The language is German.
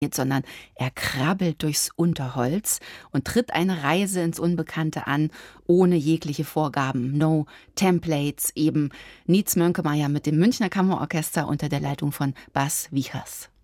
sondern er krabbelt durchs Unterholz und tritt eine Reise ins Unbekannte an, ohne jegliche Vorgaben. No Templates, eben Nietz Mönkemeyer mit dem Münchner Kammerorchester unter der Leitung von Bas Wichers.